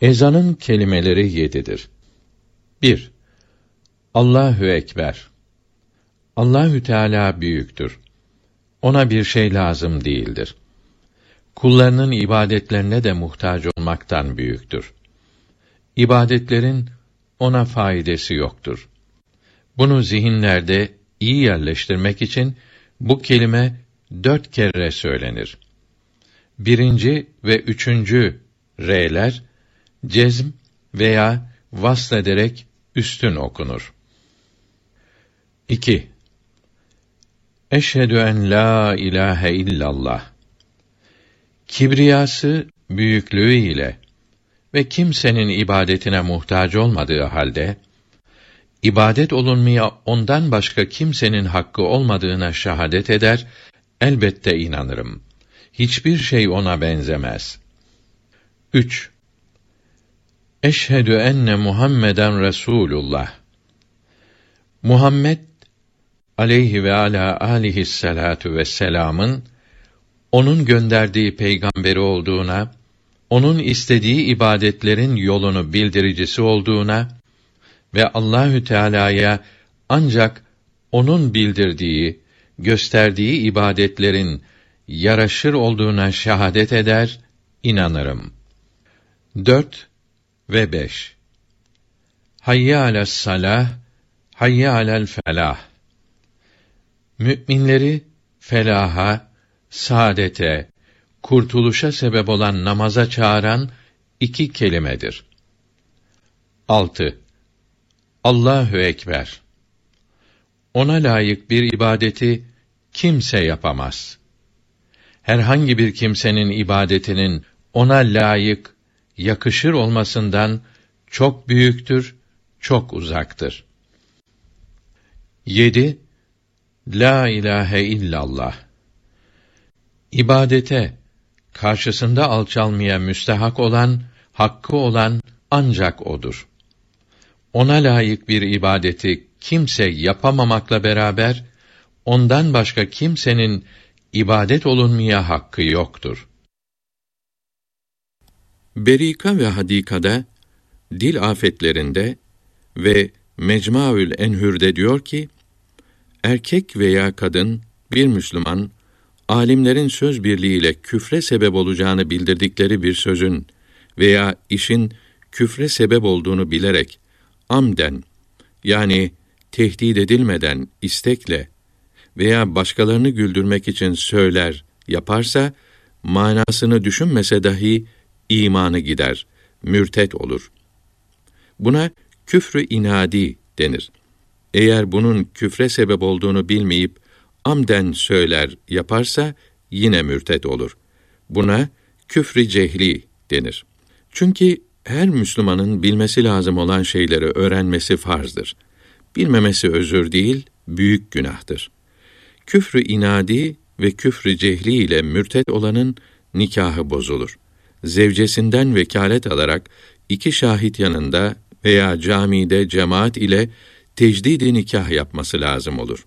Ezanın kelimeleri 7'dir. 1. Allahu ekber. Allahü Teala büyüktür. Ona bir şey lazım değildir. Kullarının ibadetlerine de muhtaç olmaktan büyüktür. İbadetlerin ona faydası yoktur. Bunu zihinlerde iyi yerleştirmek için bu kelime 4 kere söylenir. 1. ve 3. r'ler cezm veya vasl ederek üstün okunur. 2. Eşhedü en la ilahe illallah. Kibriyası, büyüklüğü ile ve kimsenin ibadetine muhtaç olmadığı halde, ibadet olunmaya ondan başka kimsenin hakkı olmadığına şahadet eder, elbette inanırım. Hiçbir şey ona benzemez. 3. Eşhedü enne Muhammeden Resulullah. Muhammed aleyhi ve ala aleyhissalatu vesselam'ın onun gönderdiği peygamberi olduğuna, onun istediği ibadetlerin yolunu bildiricisi olduğuna ve Allahü Teala'ya ancak onun bildirdiği, gösterdiği ibadetlerin yaraşır olduğuna şahadet eder, inanırım. 4 ve 5. Hayye ales salah, hayye alel felah. Mü'minleri felaha, saadete, kurtuluşa sebep olan namaza çağıran 2 kelimedir. 6. Allahu ekber. Ona layık bir ibadeti kimse yapamaz. Herhangi bir kimsenin ibadetinin ona layık, yakışır olmasından çok büyüktür, çok uzaktır. 7. La ilahe illallah. İbadete, karşısında alçalmaya müstehak olan, hakkı olan ancak odur. Ona layık bir ibadeti kimse yapamamakla beraber, ondan başka kimsenin ibadet olunmaya hakkı yoktur. Berika ve Hadika'da, dil afetlerinde ve Mecmuaül Enhür'de diyor ki, erkek veya kadın, bir Müslüman, âlimlerin söz birliğiyle küfre sebep olacağını bildirdikleri bir sözün veya işin küfre sebep olduğunu bilerek, amden, yani tehdit edilmeden, istekle veya başkalarını güldürmek için söyler, yaparsa, manasını düşünmese dahi imanı gider, mürtet olur. Buna küfrü inadi denir. Eğer bunun küfre sebep olduğunu bilmeyip amden söyler, yaparsa yine mürtet olur. Buna küfrü cehli denir. Çünkü her Müslümanın bilmesi lazım olan şeyleri öğrenmesi farzdır. Bilmemesi özür değil, büyük günahtır. Küfrü inadi ve küfrü cehli ile mürtet olanın nikahı bozulur. Zevcesinden vekalet alarak 2 şahit yanında veya camide cemaat ile tecdid-i nikah yapması lazım olur.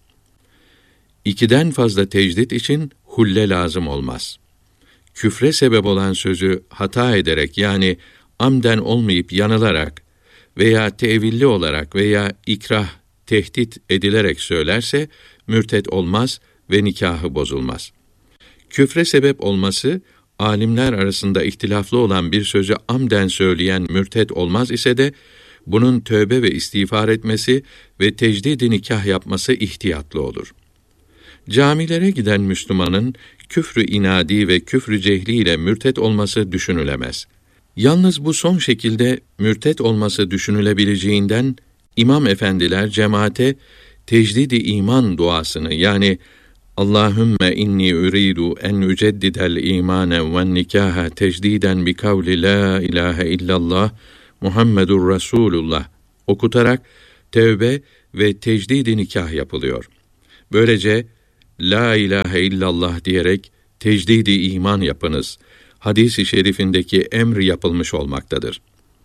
2'den fazla tecdit için hulle lazım olmaz. Küfre sebep olan sözü hata ederek, yani amden olmayıp yanılarak veya tevilli olarak veya ikrah, tehdit edilerek söylerse mürtet olmaz ve nikahı bozulmaz. Küfre sebep olması, âlimler arasında ihtilaflı olan bir sözü amden söyleyen mürtet olmaz ise de, bunun tövbe ve istiğfar etmesi ve tecdid-i nikah yapması ihtiyatlı olur. Camilere giden Müslümanın küfrü inadi ve küfrü cehli ile mürtet olması düşünülemez. Yalnız bu son şekilde mürtet olması düşünülebileceğinden, imam efendiler cemaate tecdid-i iman duasını, yani Allahümme inni uridu en üceddidel imane ve nikaha tecdiden bi kavli la ilahe illallah Muhammedur Resulullah okutarak tevbe ve tecdid-i nikah yapılıyor. Böylece la ilahe illallah diyerek tecdid-i iman yapınız hadis-i şerifindeki emr yapılmış olmaktadır.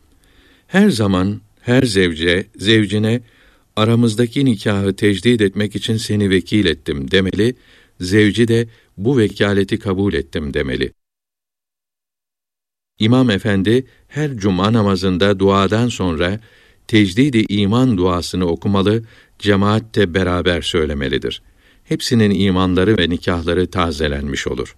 Her zaman her zevce zevcine aramızdaki nikahı tecdid etmek için seni vekil ettim demeli, zevci de bu vekaleti kabul ettim demeli. İmam Efendi her cuma namazında duadan sonra tecdid-i iman duasını okumalı, cemaatle beraber söylemelidir. Hepsinin imanları ve nikahları tazelenmiş olur.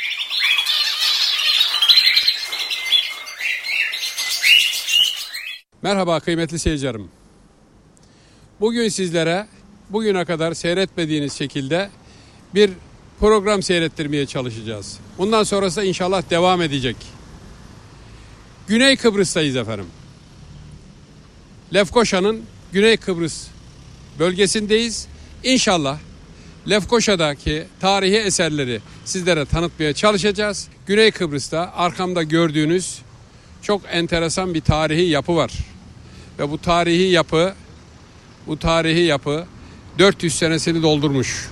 Merhaba kıymetli seyircilerim. Bugün sizlere bugüne kadar seyretmediğiniz şekilde bir program seyrettirmeye çalışacağız. Bundan sonrası da inşallah devam edecek. Güney Kıbrıs'tayız efendim. Lefkoşa'nın Güney Kıbrıs bölgesindeyiz. İnşallah Lefkoşa'daki tarihi eserleri sizlere tanıtmaya çalışacağız. Güney Kıbrıs'ta arkamda gördüğünüz çok enteresan bir tarihi yapı var. Ve bu tarihi yapı 400 senesini doldurmuş.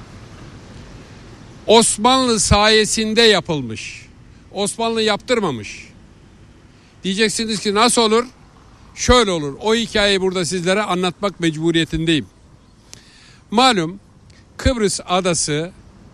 Osmanlı sayesinde yapılmış. Osmanlı yaptırmamış. Diyeceksiniz ki nasıl olur? Şöyle olur. O hikayeyi burada sizlere anlatmak mecburiyetindeyim. Malum Kıbrıs adası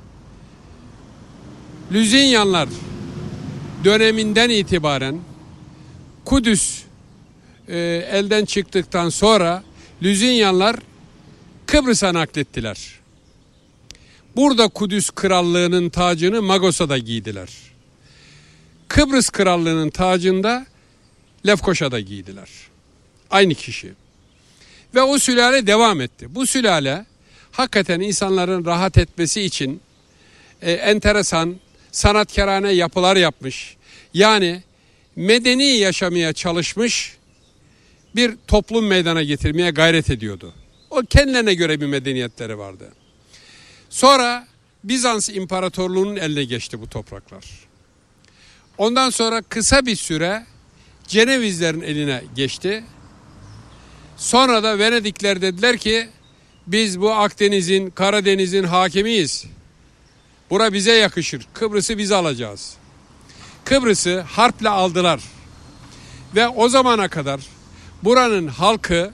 Lüzinyanlar döneminden itibaren Kudüs elden çıktıktan sonra Lüzinyanlar Kıbrıs'a naklettiler. Burada Kudüs krallığının tacını Magos'a da giydiler. Kıbrıs krallığının tacını da Lefkoşa'da giydiler. Aynı kişi. Ve o sülale devam etti. Bu sülale hakikaten insanların rahat etmesi için enteresan, sanatkarane yapılar yapmış. Yani medeni yaşamaya çalışmış bir toplum meydana getirmeye gayret ediyordu. O kendilerine göre bir medeniyetleri vardı. Sonra Bizans İmparatorluğu'nun eline geçti bu topraklar. Ondan sonra kısa bir süre Cenevizlerin eline geçti. Sonra da Venedikler dediler ki biz bu Akdeniz'in, Karadeniz'in hakimiyiz. Bura bize yakışır. Kıbrıs'ı biz alacağız. Kıbrıs'ı harple aldılar. Ve o zamana kadar buranın halkı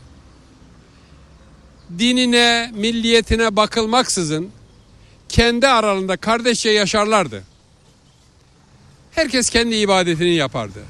dinine, milliyetine bakılmaksızın kendi aralarında kardeşçe yaşarlardı. Herkes kendi ibadetini yapardı.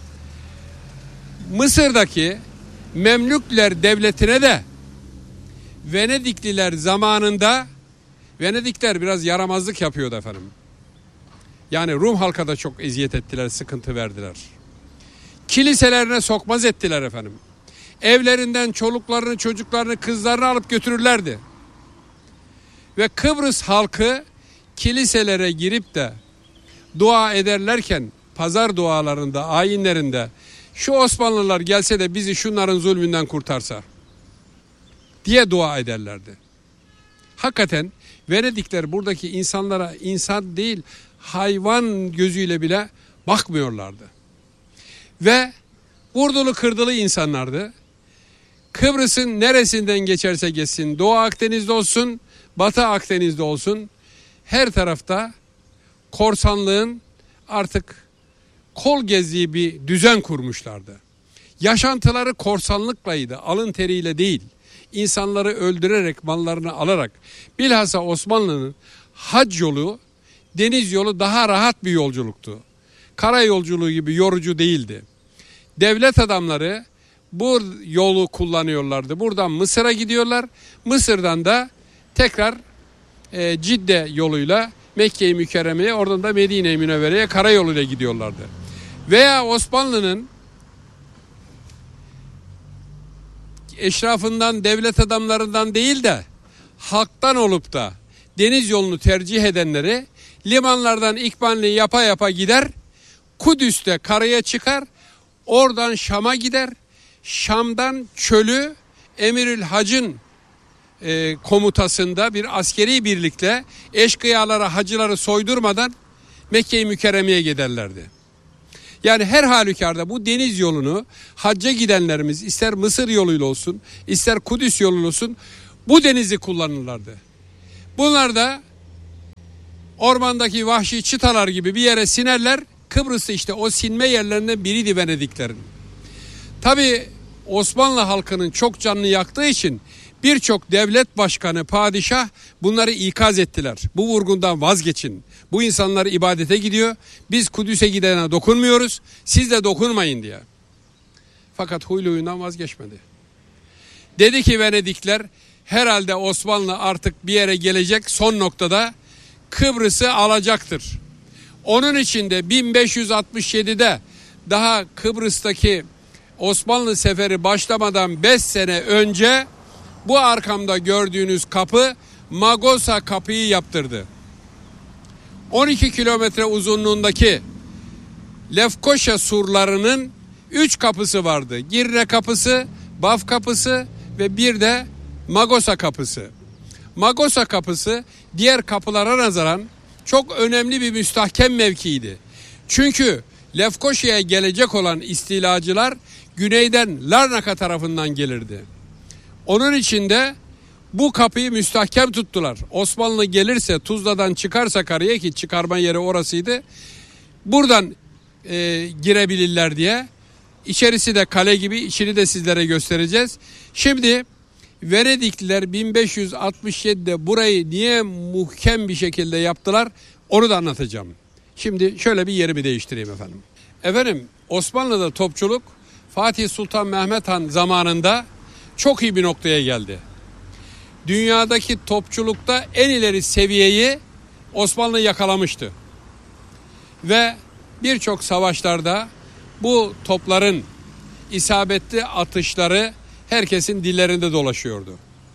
Mısır'daki Memlükler devletine de Venedikliler zamanında, Venedikler biraz yaramazlık yapıyordu efendim. Yani Rum halka da çok eziyet ettiler, sıkıntı verdiler. Kiliselerine sokmaz ettiler efendim. Evlerinden çoluklarını, çocuklarını, kızlarını alıp götürürlerdi. Ve Kıbrıs halkı kiliselere girip de dua ederlerken pazar dualarında, ayinlerinde şu Osmanlılar gelse de bizi şunların zulmünden kurtarsa diye dua ederlerdi. Hakikaten Venedikler buradaki insanlara insan değil hayvan gözüyle bile bakmıyorlardı. Ve vurdulu kırdılı insanlardı. Kıbrıs'ın neresinden geçerse geçsin, Doğu Akdeniz'de olsun, Batı Akdeniz'de olsun, her tarafta korsanlığın artık kol gezdiği bir düzen kurmuşlardı. Yaşantıları korsanlıklaydı, alın teriyle değil. İnsanları öldürerek, mallarını alarak. Bilhassa Osmanlı'nın hac yolu, deniz yolu daha rahat bir yolculuktu. Kara yolculuğu gibi yorucu değildi. Devlet adamları bu yolu kullanıyorlardı. Buradan Mısır'a gidiyorlar. Mısır'dan da tekrar Cidde yoluyla Mekke-i Mükerreme'ye, oradan da Medine-i Münevvere'ye karayoluyla gidiyorlardı. Veya Osmanlı'nın eşrafından, devlet adamlarından değil de halktan olup da deniz yolunu tercih edenleri limanlardan ikbanli yapa yapa gider, Kudüs'te karaya çıkar, oradan Şam'a gider, Şam'dan çölü Emirül Hac'ın komutasında bir askeri birlikle eşkıyalara, hacıları soydurmadan Mekke-i Mükerreme'ye giderlerdi. Yani her halükarda bu deniz yolunu hacca gidenlerimiz ister Mısır yoluyla olsun, ister Kudüs yoluyla olsun bu denizi kullanırlardı. Bunlar da ormandaki vahşi çitalar gibi bir yere sinerler. Kıbrıs'ta işte o sinme yerlerinden biriydi Venediklerin. Tabii Osmanlı halkının çok canını yaktığı için birçok devlet başkanı, padişah bunları ikaz ettiler. Bu vurgundan vazgeçin. Bu insanlar ibadete gidiyor. Biz Kudüs'e gidene dokunmuyoruz. Siz de dokunmayın diye. Fakat huylu huyundan vazgeçmedi. Dedi ki Venedikler, herhalde Osmanlı artık bir yere gelecek, son noktada Kıbrıs'ı alacaktır. Onun için de 1567'de daha Kıbrıs'taki Osmanlı seferi başlamadan 5 sene önce bu arkamda gördüğünüz kapı Magosa kapıyı yaptırdı. 12 kilometre uzunluğundaki Lefkoşa surlarının 3 kapısı vardı. Girne kapısı, Baf kapısı ve bir de Magosa kapısı. Magosa kapısı diğer kapılara nazaran çok önemli bir müstahkem mevkiydi. Çünkü Lefkoşa'ya gelecek olan istilacılar güneyden Larnaka tarafından gelirdi. Onun için de bu kapıyı müstahkem tuttular. Osmanlı gelirse, Tuzla'dan çıkarsa karaya, ki çıkarma yeri orasıydı, buradan girebilirler diye. İçerisi de kale gibi, içini de sizlere göstereceğiz. Şimdi Venedikliler 1567'de burayı niye muhkem bir şekilde yaptılar, onu da anlatacağım. Şimdi şöyle bir yerimi değiştireyim efendim. Efendim, Osmanlı'da topçuluk Fatih Sultan Mehmet Han zamanında çok iyi bir noktaya geldi. Dünyadaki topçulukta en ileri seviyeyi Osmanlı yakalamıştı. Ve birçok savaşlarda bu topların isabetli atışları herkesin dillerinde dolaşıyordu.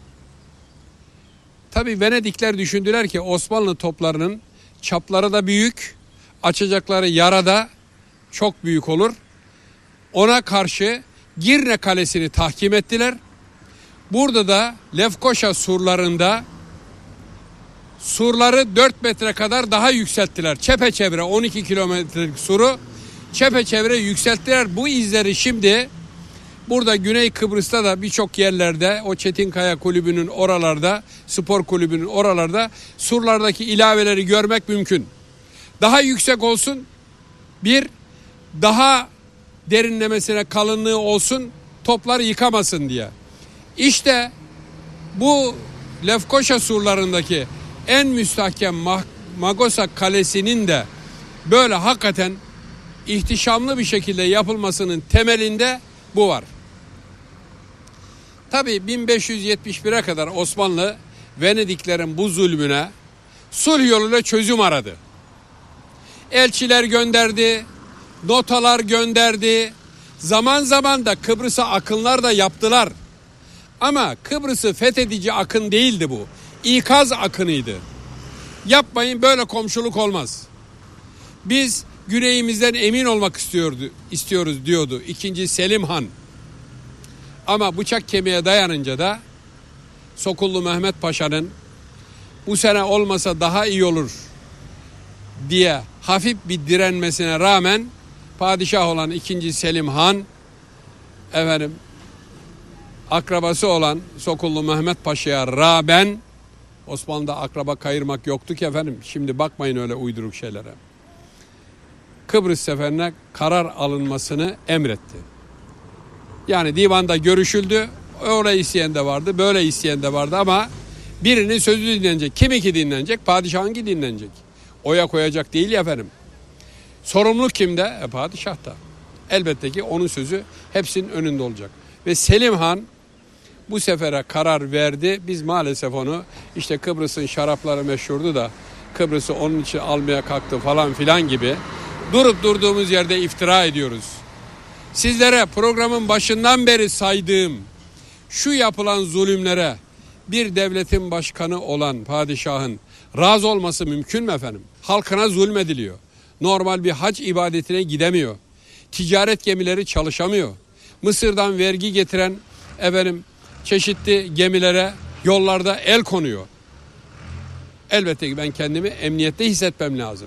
Tabii Venedikler düşündüler ki Osmanlı toplarının çapları da büyük, açacakları yara da çok büyük olur. Ona karşı Girne Kalesi'ni tahkim ettiler. Burada da Lefkoşa surlarında surları 4 metre kadar daha yükselttiler. Çepeçevre 12 kilometrelik suru çepeçevre yükselttiler. Bu izleri şimdi burada Güney Kıbrıs'ta da birçok yerlerde, o Çetinkaya Kulübü'nün oralarda, spor kulübünün oralarda surlardaki ilaveleri görmek mümkün. Daha yüksek olsun, bir daha derinlemesine kalınlığı olsun, toplar yıkamasın diye. İşte bu Lefkoşa surlarındaki en müstahkem Magosa Kalesi'nin de böyle hakikaten ihtişamlı bir şekilde yapılmasının temelinde bu var. Tabii 1571'e kadar Osmanlı Venediklerin bu zulmüne sulh yoluyla çözüm aradı. Elçiler gönderdi, notalar gönderdi. Zaman zaman da Kıbrıs'a akınlar da yaptılar. Ama Kıbrıs'ı fethedici akın değildi bu. İkaz akınıydı. Yapmayın, böyle komşuluk olmaz. Biz güneyimizden emin olmak istiyoruz diyordu 2. Selim Han. Ama bıçak kemiğe dayanınca da Sokullu Mehmet Paşa'nın bu sene olmasa daha iyi olur diye hafif bir direnmesine rağmen padişah olan 2. Selim Han akrabası olan Sokullu Mehmet Paşa'ya rağmen, Osmanlı'da akraba kayırmak yoktu ki efendim, şimdi bakmayın öyle uyduruk şeylere, Kıbrıs seferine karar alınmasını emretti. Yani divanda görüşüldü, öyle isteyen de vardı, böyle isteyen de vardı ama birinin sözü dinlenecek. Kim ki dinlenecek? Padişahın ki dinlenecek. Oya koyacak değil ya efendim. Sorumluluk kimde? Padişahta. Elbette ki onun sözü hepsinin önünde olacak. Ve Selim Han bu sefere karar verdi. Biz maalesef onu, işte Kıbrıs'ın şarapları meşhurdu da Kıbrıs'ı onun için almaya kalktı falan filan gibi durup durduğumuz yerde iftira ediyoruz. Sizlere programın başından beri saydığım şu yapılan zulümlere bir devletin başkanı olan padişahın razı olması mümkün mü efendim? Halkına zulmediliyor. Normal bir hac ibadetine gidemiyor. Ticaret gemileri çalışamıyor. Mısır'dan vergi getiren çeşitli gemilere yollarda el konuyor. Elbette ki ben kendimi emniyette hissetmem lazım.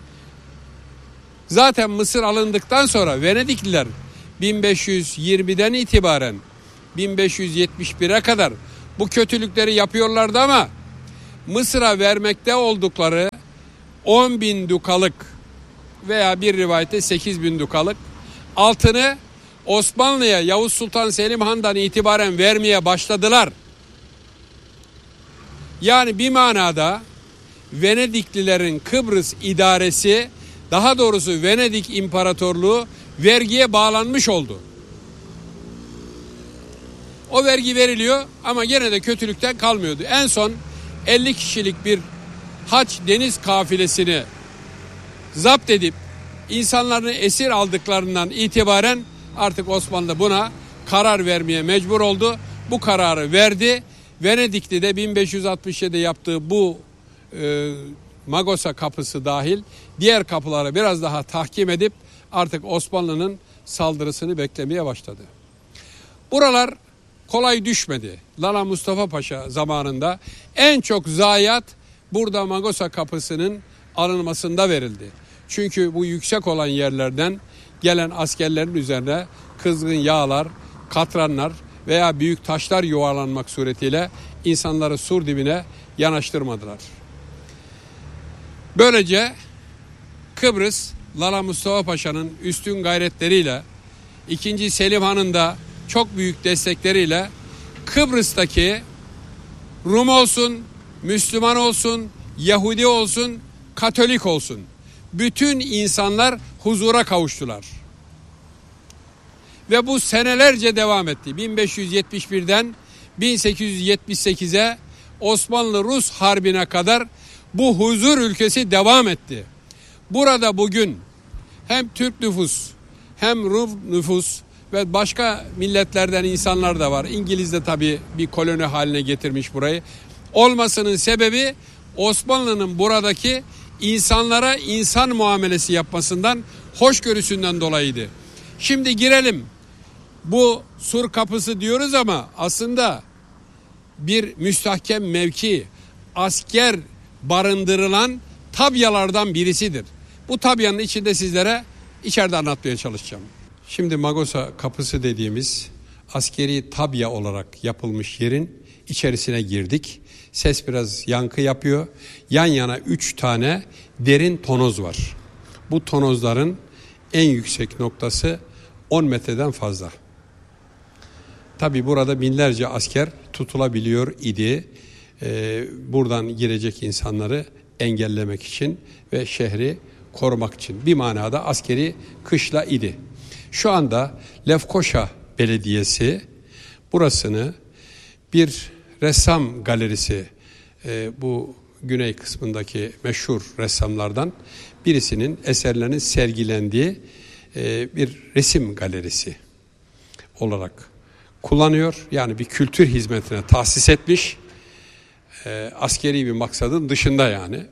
Zaten Mısır alındıktan sonra Venedikliler 1520'den itibaren 1571'e kadar bu kötülükleri yapıyorlardı ama Mısır'a vermekte oldukları 10.000 dukalık veya bir rivayette 8.000 dukalık altını Osmanlı'ya Yavuz Sultan Selim Han'dan itibaren vermeye başladılar. Yani bir manada Venediklilerin Kıbrıs idaresi, daha doğrusu Venedik İmparatorluğu vergiye bağlanmış oldu. O vergi veriliyor ama gene de kötülükten kalmıyordu. En son 50 kişilik bir haç deniz kafilesini zapt edip insanlarını esir aldıklarından itibaren artık Osmanlı buna karar vermeye mecbur oldu. Bu kararı verdi. Venedikli de 1567'de yaptığı bu Magosa kapısı dahil diğer kapıları biraz daha tahkim edip artık Osmanlı'nın saldırısını beklemeye başladı. Buralar kolay düşmedi. Lala Mustafa Paşa zamanında en çok zayiat burada Magosa kapısının alınmasında verildi. Çünkü bu yüksek olan yerlerden gelen askerlerin üzerine kızgın yağlar, katranlar veya büyük taşlar yuvarlanmak suretiyle insanları sur dibine yanaştırmadılar. Böylece Kıbrıs, Lala Mustafa Paşa'nın üstün gayretleriyle, 2. Selim Han'ın da çok büyük destekleriyle Kıbrıs'taki Rum olsun, Müslüman olsun, Yahudi olsun, Katolik olsun, bütün insanlar huzura kavuştular. Ve bu senelerce devam etti. 1571'den 1878'e Osmanlı-Rus Harbi'ne kadar bu huzur ülkesi devam etti. Burada bugün hem Türk nüfus hem Rum nüfus ve başka milletlerden insanlar da var. İngiliz de tabii bir koloni haline getirmiş burayı. Olmasının sebebi Osmanlı'nın buradaki insanlara insan muamelesi yapmasından, hoşgörüsünden dolayıydı. Şimdi girelim. Bu sur kapısı diyoruz ama aslında bir müstahkem mevki, asker barındırılan tabyalardan birisidir. Bu tabyanın içinde sizlere içeride anlatmaya çalışacağım. Şimdi Magosa kapısı dediğimiz askeri tabya olarak yapılmış yerin içerisine girdik. Ses biraz yankı yapıyor. Yan yana 3 tane derin tonoz var. Bu tonozların en yüksek noktası 10 metreden fazla. Tabi burada binlerce asker tutulabiliyor idi. Buradan girecek insanları engellemek için ve şehri korumak için. Bir manada askeri kışla idi. Şu anda Lefkoşa Belediyesi burasını bir ressam galerisi, bu güney kısmındaki meşhur ressamlardan birisinin eserlerinin sergilendiği bir resim galerisi olarak kullanıyor. Yani bir kültür hizmetine tahsis etmiş. Askeri bir maksadın dışında yani.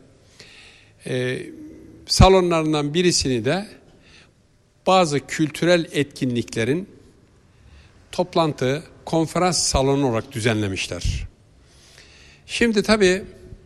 Salonlarından birisini de bazı kültürel etkinliklerin toplantı, konferans salonu olarak düzenlemişler. Şimdi tabii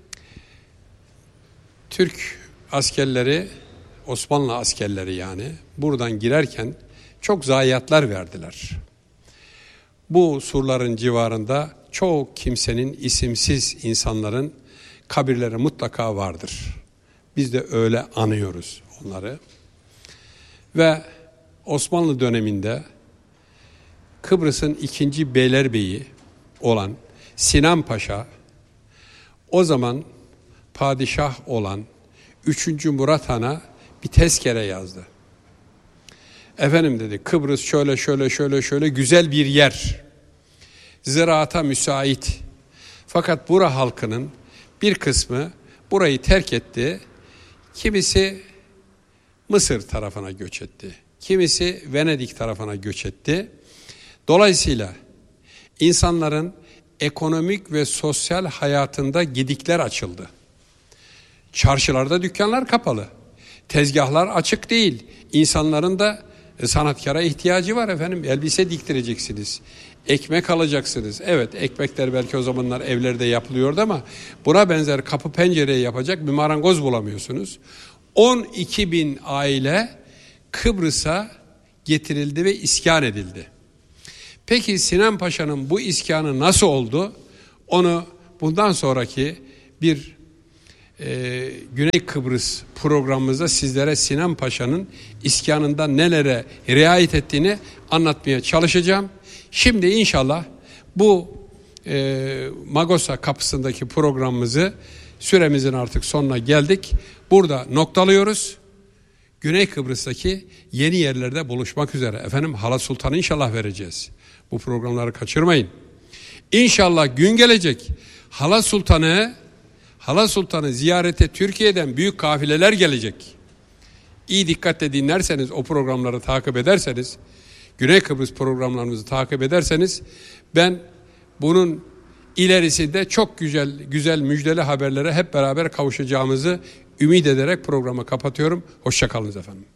Türk askerleri, Osmanlı askerleri yani buradan girerken çok zayiatlar verdiler. Bu surların civarında çok kimsenin, isimsiz insanların kabirleri mutlaka vardır. Biz de öyle anıyoruz onları. Ve Osmanlı döneminde Kıbrıs'ın 2. Beylerbeyi olan Sinan Paşa, o zaman padişah olan 3. Murat Han'a bir tezkere yazdı. Efendim dedi, Kıbrıs şöyle güzel bir yer. Ziraata müsait. Fakat bura halkının bir kısmı burayı terk etti. Kimisi Mısır tarafına göç etti. Kimisi Venedik tarafına göç etti. Dolayısıyla insanların ekonomik ve sosyal hayatında gedikler açıldı. Çarşılarda dükkanlar kapalı. Tezgahlar açık değil. İnsanların da sanatkara ihtiyacı var efendim. Elbise diktireceksiniz. Ekmek alacaksınız. Evet, ekmekler belki o zamanlar evlerde yapılıyordu ama buna benzer kapı pencereyi yapacak bir marangoz bulamıyorsunuz. 12.000 aile Kıbrıs'a getirildi ve iskan edildi. Peki Sinan Paşa'nın bu iskanı nasıl oldu? Onu bundan sonraki bir Güney Kıbrıs programımızda sizlere Sinan Paşa'nın iskanından nelere riayet ettiğini anlatmaya çalışacağım. Şimdi inşallah bu Magosa kapısındaki programımızı Süremizin artık sonuna geldik. Burada noktalıyoruz. Güney Kıbrıs'taki yeni yerlerde buluşmak üzere. Efendim Hala Sultan'ı inşallah vereceğiz. Bu programları kaçırmayın. İnşallah gün gelecek. Hala Sultan'ı ziyarete Türkiye'den büyük kafileler gelecek. İyi dikkatle dinlerseniz, o programları takip ederseniz, Güney Kıbrıs programlarımızı takip ederseniz, ben bunun ilerisinde çok güzel müjdeli haberlere hep beraber kavuşacağımızı ümit ederek programı kapatıyorum. Hoşça kalınız efendim.